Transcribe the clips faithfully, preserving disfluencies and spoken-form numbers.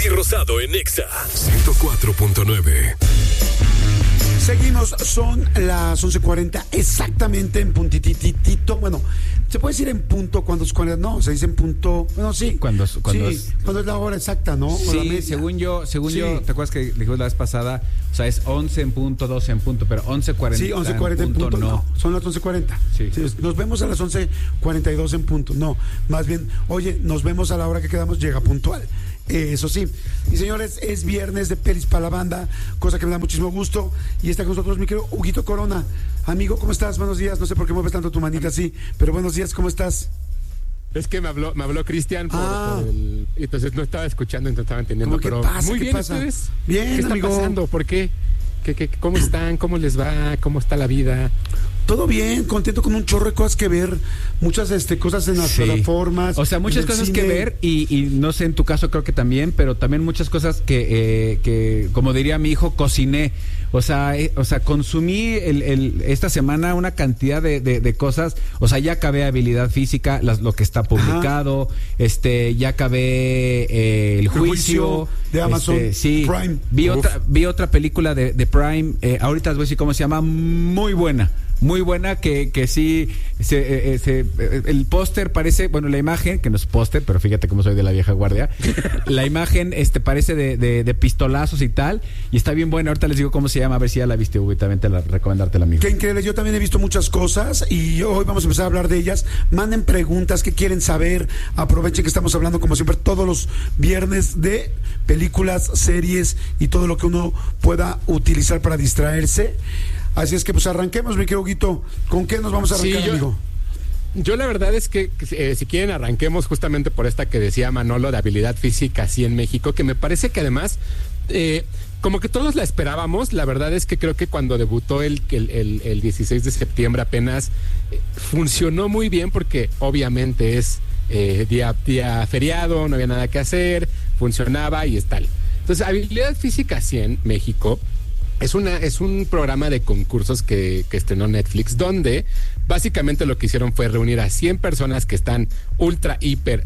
y Rosado en Exa ciento cuatro punto nueve. Seguimos, son las once cuarenta, exactamente en puntititito. Bueno, se puede decir en punto cuando es cuarenta, no, se dice en punto, bueno, sí. Cuando, cuando, sí, es, cuando es la hora exacta, ¿no? O la sí, media. según yo, según Sí. yo, ¿te acuerdas que dijimos la vez pasada? O sea, es once en punto, doce en punto, pero once cuarenta Sí, once cuarenta en punto, no. no, son las once cuarenta. Sí. Sí, nos vemos a las once cuarenta y dos en punto, no, más bien, oye, nos vemos a la hora que quedamos, llega puntual. Eh, eso sí. Y señores, es viernes de Pelis para la banda, cosa que me da muchísimo gusto. Y está con nosotros mi querido Huguito Corona. Amigo, ¿cómo estás? Buenos días. No sé por qué mueves tanto tu manita así, pero buenos días, ¿cómo estás? Es que me habló, me habló Cristian por, Ah. por el, entonces no estaba escuchando, no estaba entendiendo. ¿Cómo qué Pero pasa? muy ¿Qué bien, pasa? ¿ustedes? Bien, ¿Qué está amigo. pasando? ¿Por qué? ¿Qué, qué, ¿Cómo están? ¿Cómo les va? ¿Cómo está la vida? Todo bien, contento con un chorro de cosas que ver, muchas este, cosas en las Sí. plataformas. O sea, muchas en el cosas cine. que ver y, y no sé, en tu caso creo que también, pero también muchas cosas que, eh, que como diría mi hijo, cociné. O sea, eh, o sea consumí el, el, esta semana una cantidad de, de, de cosas. O sea, ya acabé Habilidad Física, las, lo que está publicado. Ajá. Este, ya acabé eh, El Juicio, El Juicio de Amazon este, sí, Prime. Vi Uf. otra, vi otra película de, de Prime. Eh, ahorita les voy a decir cómo se llama. Muy buena. Muy buena, que, que sí, se, eh, se, eh, el póster parece, bueno, la imagen, que no es póster, pero fíjate cómo soy de la vieja guardia, la imagen este parece de, de, de pistolazos y tal, y está bien buena. Ahorita les digo cómo se llama, a ver si ya la viste, Hugo, y también te la recomendarte la amigo. Qué increíble, yo también he visto muchas cosas y hoy vamos a empezar a hablar de ellas. Manden preguntas, ¿qué quieren saber? Aprovechen que estamos hablando, como siempre, todos los viernes de películas, series y todo lo que uno pueda utilizar para distraerse. Así es que pues arranquemos, mi querido Huguito. ¿Con qué nos vamos a arrancar, Sí, yo, amigo? Yo la verdad es que eh, si quieren arranquemos justamente por esta que decía Manolo de Habilidad Física así en México, que me parece que además eh, como que todos la esperábamos. La verdad es que creo que cuando debutó el, el, el, el dieciséis de septiembre apenas eh, funcionó muy bien porque obviamente es eh, día, día feriado, no había nada que hacer, funcionaba y es tal. Entonces Habilidad Física así en México Es una es un programa de concursos que, que estrenó Netflix, donde básicamente lo que hicieron fue reunir a cien personas que están ultra, hiper,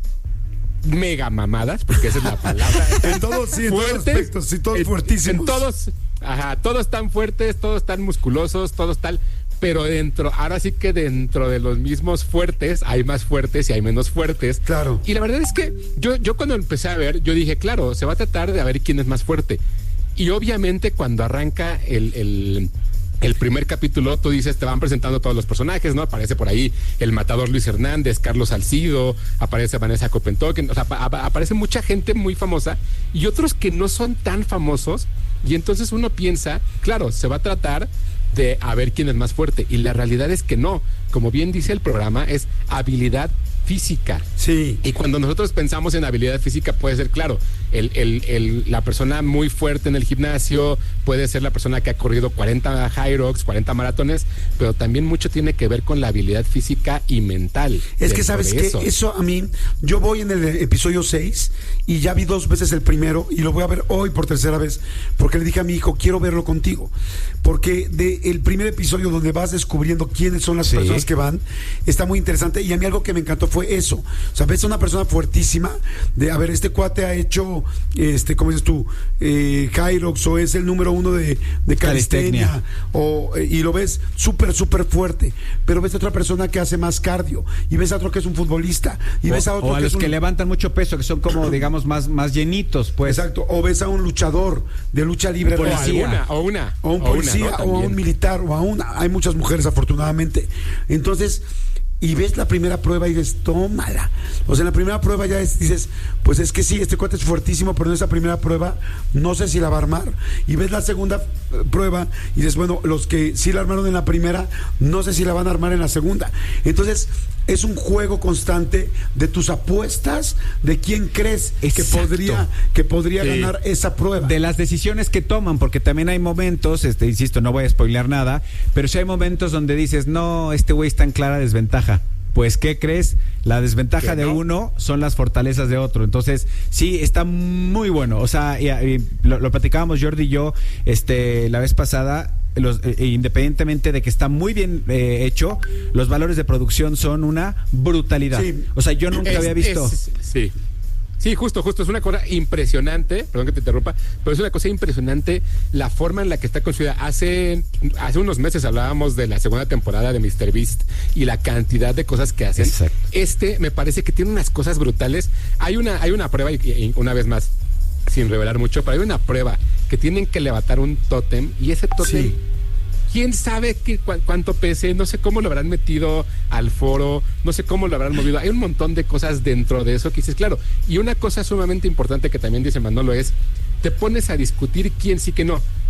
mega mamadas, porque esa es la palabra. En todos, sí, en todos aspectos, sí, todos en, fuertísimos. En todos, ajá, todos tan fuertes, todos tan musculosos, todos tal, pero dentro, ahora sí que dentro de los mismos fuertes, hay más fuertes y hay menos fuertes. Claro. Y la verdad es que yo, yo cuando empecé a ver, yo dije, claro, se va a tratar de a ver quién es más fuerte. Y obviamente cuando arranca el, el, el primer capítulo, tú dices, te van presentando todos los personajes, ¿no? Aparece por ahí el matador Luis Hernández, Carlos Salcido, aparece Vanessa Kopentoken, o sea, ap- aparece mucha gente muy famosa y otros que no son tan famosos, y entonces uno piensa, claro, se va a tratar de a ver quién es más fuerte, y la realidad es que no. Como bien dice el programa, es habilidad física. Sí. Y cuando nosotros pensamos en habilidad física, puede ser, claro, el, el, el, la persona muy fuerte en el gimnasio, puede ser la persona que ha corrido cuarenta High Rocks, cuarenta maratones, pero también mucho tiene que ver con la habilidad física y mental. Es que sabes que eso. eso a mí, yo voy en el episodio seis y ya vi dos veces el primero y lo voy a ver hoy por tercera vez, porque le dije a mi hijo, quiero verlo contigo, porque de el primer episodio donde vas descubriendo quiénes son las sí. personas que van, está muy interesante, y a mí algo que me encantó fue eso. O sea, ves a una persona fuertísima de, a ver, este cuate ha hecho, este, ¿cómo dices tú? Eh, Hyrox, o es el número uno de, de calistenia, calistenia. O, eh, y lo ves súper, súper fuerte. Pero ves a otra persona que hace más cardio, y ves a otro que es un futbolista, y o, ves a otro o a que los es un... que levantan mucho peso, que son como, digamos, más, más llenitos, pues. Exacto. O ves a un luchador de lucha libre. O una, o una. O un policía, o, una, ¿no? O a un militar, o a una. Hay muchas mujeres, afortunadamente. Entonces... y ves la primera prueba y dices, tómala. O sea, en la primera prueba ya es, dices, pues es que sí, este cuate es fuertísimo, pero en esa primera prueba no sé si la va a armar. Y ves la segunda prueba y dices, bueno, los que sí la armaron en la primera, no sé si la van a armar en la segunda. Entonces, es un juego constante de tus apuestas, de quién crees que podría, que podría sí. ganar esa prueba. De las decisiones que toman, porque también hay momentos, este, insisto, no voy a spoilear nada, pero sí hay momentos donde dices, no, este güey está en clara desventaja. Pues, ¿qué crees? La desventaja de no? uno son las fortalezas de otro. Entonces, sí, está muy bueno. O sea, y, y lo, lo platicábamos Jordi y yo este, la vez pasada. Los, eh, independientemente de que está muy bien eh, hecho, los valores de producción son una brutalidad. Sí. O sea, yo nunca es, había visto. Es, sí. Sí, justo, justo, es una cosa impresionante, perdón que te interrumpa, pero es una cosa impresionante la forma en la que está construida. Hace, hace unos meses hablábamos de la segunda temporada de míster Beast y la cantidad de cosas que hacen. Exacto. Este me parece que tiene unas cosas brutales. Hay una, hay una prueba, y, y una vez más, sin revelar mucho, pero hay una prueba que tienen que levantar un tótem y ese tótem... Sí. ¿Quién sabe qué, cu cuánto pese? No sé cómo lo habrán metido al foro, no sé cómo lo habrán movido. Hay un montón de cosas dentro de eso que dices, claro. Y una cosa sumamente importante que también dice Manolo es, te pones a discutir quién sí que no.